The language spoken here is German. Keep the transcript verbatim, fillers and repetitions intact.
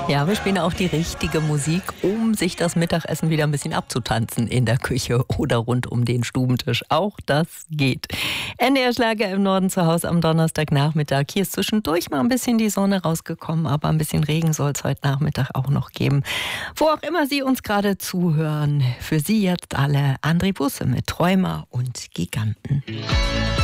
Ja, wir spielen auch die richtige Musik, um sich das Mittagessen wieder ein bisschen abzutanzen in der Küche oder rund um den Stubentisch. Auch das geht. N D R Schlager im Norden zu Hause am Donnerstagnachmittag. Hier ist zwischendurch mal ein bisschen die Sonne rausgekommen, aber ein bisschen Regen soll es heute Nachmittag auch noch geben. Wo auch immer Sie uns gerade zuhören, für Sie jetzt alle André Busse mit Träumer und Giganten.